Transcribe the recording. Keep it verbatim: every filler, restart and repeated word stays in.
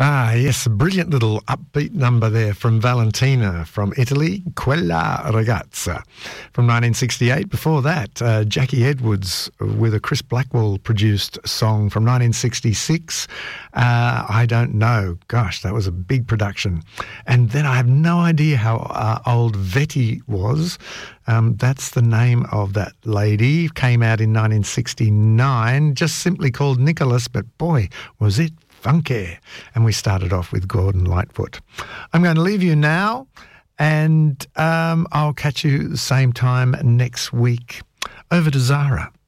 Ah, yes, a brilliant little upbeat number there from Valentina from Italy, Quella Ragazza, from nineteen sixty-eight. Before that, uh, Jackie Edwards with a Chris Blackwell-produced song from nineteen sixty-six, uh, I Don't Know. Gosh, that was a big production. And then I have no idea how uh, old Vetty was. Um, that's the name of that lady. Came out in nineteen sixty-nine, just simply called Nicholas, but boy, was it funky. And we started off with Gordon Lightfoot. I'm going to leave you now, and um, I'll catch you the same time next week. Over to Zara.